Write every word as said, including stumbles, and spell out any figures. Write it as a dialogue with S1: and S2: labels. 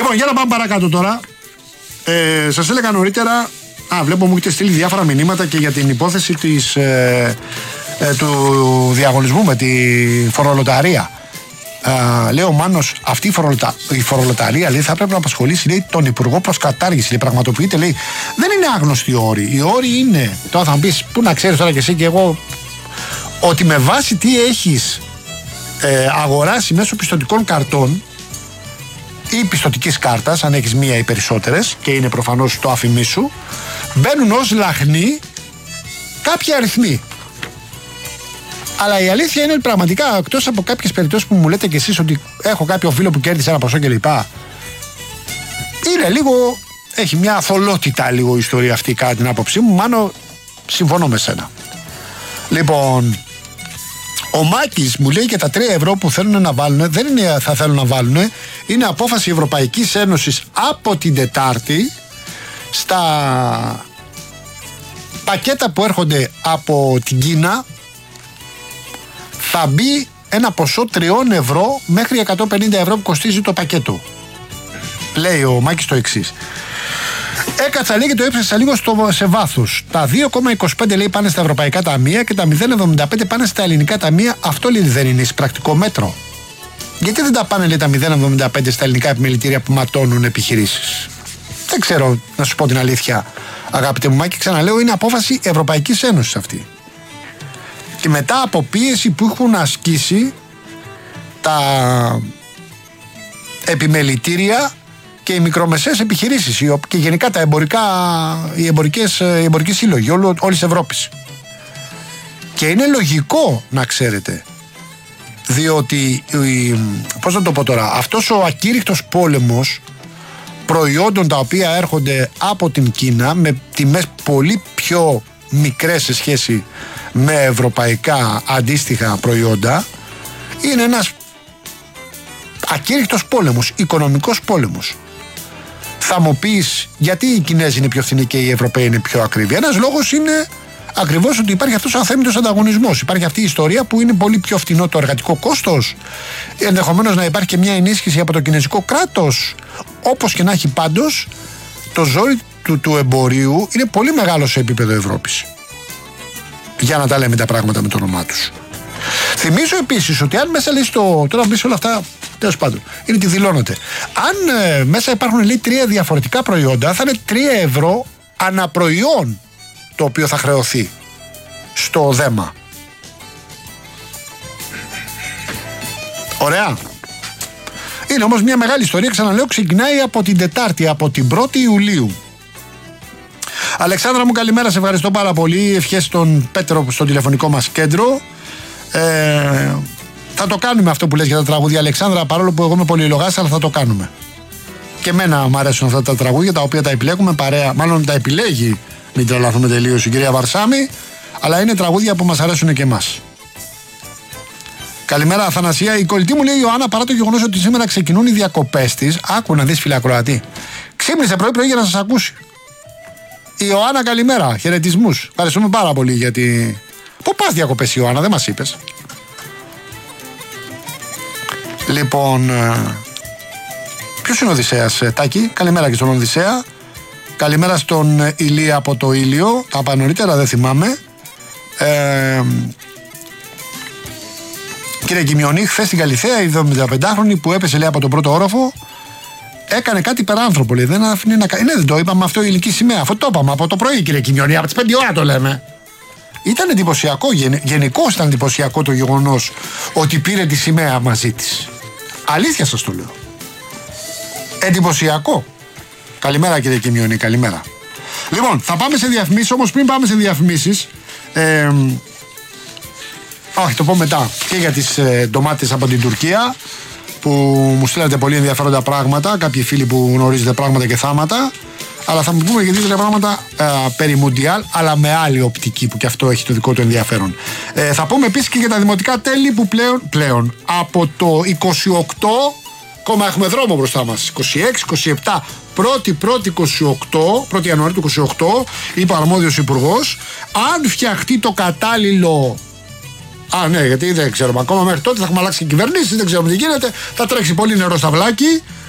S1: Λοιπόν, για να πάμε παρακάτω τώρα. Ε, σας έλεγα νωρίτερα. Α, βλέπω μου έχετε στείλει διάφορα μηνύματα και για την υπόθεση της, ε, ε, του διαγωνισμού με τη φορολοταρία. Uh, λέει ο Μάνος, αυτή η, φορολοτα... η φορολοταρία λέει, θα πρέπει να απασχολήσει λέει, τον Υπουργό προς κατάργηση. Λέει, πραγματοποιείται, λέει, δεν είναι άγνωστοι οι όροι. Οι όροι είναι, τώρα θα μου πεις, πού να ξέρεις τώρα και εσύ και εγώ, ότι με βάση τι έχεις ε, αγοράσει μέσω πιστωτικών καρτών ή πιστωτικής κάρτας, αν έχεις μία ή περισσότερες, και είναι προφανώς το αφημί σου, μπαίνουν ως λαχνοί κάποιοι αριθμοί. Αλλά η αλήθεια είναι ότι πραγματικά, εκτός από κάποιες περιπτώσεις που μου λέτε κι εσείς ότι έχω κάποιο φίλο που κέρδισε ένα ποσό κλπ. Είναι λίγο, έχει μια αθωλότητα λίγο η ιστορία αυτή κατά την άποψή μου. Μάνο, συμφωνώ με σένα. Λοιπόν, ο Μάκης μου λέει και τα τρία ευρώ που θέλουν να βάλουν, δεν είναι θα θέλουν να βάλουν, είναι απόφαση Ευρωπαϊκής Ένωσης από την Τετάρτη στα πακέτα που έρχονται από την Κίνα. Θα μπει ένα ποσό τριών ευρώ μέχρι εκατόν πενήντα ευρώ που κοστίζει το πακέτο. Λέει ο Μάκης το εξής. Έκατσα λέει και το έψασα λίγο στο, σε βάθος. Τα δύο κόμμα είκοσι πέντε λέει πάνε στα ευρωπαϊκά ταμεία και τα μηδέν κόμμα εβδομήντα πέντε πάνε στα ελληνικά ταμεία. Αυτό λέει δεν είναι πρακτικό μέτρο. Γιατί δεν τα πάνε λέει τα μηδέν κόμμα εβδομήντα πέντε στα ελληνικά επιμελητήρια που ματώνουν επιχειρήσεις. Δεν ξέρω να σου πω την αλήθεια, αγαπητέ μου Μάκη, ξαναλέω, είναι απόφαση Ευρωπαϊκής Ένωσης αυτή. Και μετά από πίεση που έχουν ασκήσει τα επιμελητήρια και οι μικρομεσαίες επιχειρήσεις και γενικά τα εμπορικά, οι, εμπορικές, οι εμπορικοί σύλλογοι όλη, όλης της Ευρώπης. Και είναι λογικό να ξέρετε, διότι πώς να το πω τώρα, αυτός ο ακήρυκτος πόλεμος προϊόντων τα οποία έρχονται από την Κίνα με τιμές πολύ πιο μικρές σε σχέση με ευρωπαϊκά αντίστοιχα προϊόντα, είναι ένας ακήρυκτος πόλεμος, οικονομικός πόλεμος. Θα μου πεις γιατί οι Κινέζοι είναι πιο φθηνοί και οι Ευρωπαίοι είναι πιο ακριβοί. Ένας λόγος είναι ακριβώς ότι υπάρχει αυτός ο αθέμητος ανταγωνισμός. Υπάρχει αυτή η ιστορία που είναι πολύ πιο φθηνό το εργατικό κόστος, ενδεχομένως να υπάρχει και μια ενίσχυση από το κινέζικο κράτος. Όπως και να έχει, πάντως το ζόρι του, του εμπορίου είναι πολύ μεγάλο σε επίπεδο Ευρώπης. Για να τα λέμε τα πράγματα με το όνομά τους. Θυμίζω επίσης ότι αν μέσα λέει στο. Τώρα μπει όλα αυτά, τέλος πάντων, είναι τι δηλώνεται. Αν ε, μέσα υπάρχουν λέει τρία διαφορετικά προϊόντα, θα είναι τρία ευρώ αναπροϊόν το οποίο θα χρεωθεί στο δέμα. Ωραία. Είναι όμως μια μεγάλη ιστορία, ξαναλέω, ξεκινάει από την Τετάρτη, από την πρώτη Ιουλίου. Αλεξάνδρα μου, καλημέρα, σε ευχαριστώ πάρα πολύ. Ευχές στον Πέτρο στο τηλεφωνικό μας κέντρο. Ε, θα το κάνουμε αυτό που λες για τα τραγούδια, Αλεξάνδρα, παρόλο που εγώ είμαι πολυλογάς, αλλά θα το κάνουμε. Και εμένα μου αρέσουν αυτά τα τραγούδια, τα οποία τα επιλέγουμε παρέα, μάλλον τα επιλέγει, μην τρελαθούμε τελείως, η κυρία Βαρσάμη, αλλά είναι τραγούδια που μας αρέσουν και εμάς. Καλημέρα, Αθανασία. Η κολλητή μου λέει η Ιωάννα, παρά το γεγονός ότι σήμερα ξεκινούν οι διακοπές της, άκου να δεις φιλακροατή, ξύπνησε πρωί-πρωί για να σας ακούσει. Η Ιωάννα, καλημέρα. Χαιρετισμούς. Ευχαριστούμε πάρα πολύ γιατί. Πού πας διακοπές, Ιωάννα, δεν μας είπες. Λοιπόν. Ποιος είναι ο Οδυσσέας, Τάκη? Καλημέρα και στον Οδυσσέα. Καλημέρα στον Ηλία από το Ήλιο. Τα είπα νωρίτερα, δεν θυμάμαι. Ε, κύριε Κιμιονή, χθες στην Καλιθέα η εβδομηνταπεντάχρονη που έπεσε λέει από τον πρώτο όροφο. Έκανε κάτι υπεράνθρωπο, λέει. Δεν αφήνει να κάνει. Ναι, δεν το είπαμε αυτό η ηλική σημαία. Αυτό το είπαμε από το πρωί, κύριε Κιμιονή. Από τις πέντε ώρα το λέμε. Ήταν εντυπωσιακό, γεν, γενικώς ήταν εντυπωσιακό το γεγονός ότι πήρε τη σημαία μαζί της. Αλήθεια σας το λέω. Εντυπωσιακό. Καλημέρα, κύριε Κιμιονή, καλημέρα. Λοιπόν, θα πάμε σε διαφημίσεις, όμως πριν πάμε σε διαφημίσεις. Ε, όχι, το πω μετά. Και για τις ε, ντομάτες από την Τουρκία, που μου στείλατε πολύ ενδιαφέροντα πράγματα, κάποιοι φίλοι που γνωρίζετε πράγματα και θάματα, αλλά θα μου πούμε και δύο πράγματα ε, περί Μουντιάλ, αλλά με άλλη οπτική που και αυτό έχει το δικό του ενδιαφέρον. Ε, θα πούμε επίσης και για τα δημοτικά τέλη που πλέον, πλέον από το είκοσι οκτώ, ακόμα έχουμε δρόμο μπροστά μας, είκοσι έξι είκοσι επτά, πρώτη πρώτη είκοσι οκτώ, πρώτη Ιανουαρίου του είκοσι οκτώ, είπε ο αρμόδιος υπουργός, αν φτιαχτεί το κατάλληλο. Α, ναι, γιατί δεν ξέρουμε ακόμα μέχρι τότε, θα έχουμε αλλάξει κυβερνήσεις, δεν ξέρουμε τι γίνεται. Θα τρέξει πολύ νερό στα βλάκι.